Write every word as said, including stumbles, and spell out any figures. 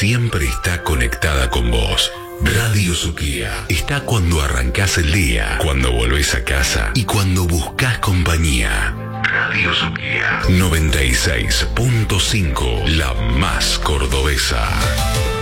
siempre está conectada con vos. Radio Suquía está cuando arrancás el día, cuando volvés a casa y cuando buscas compañía. Radio Suquía noventa y seis punto cinco, la más cordobesa.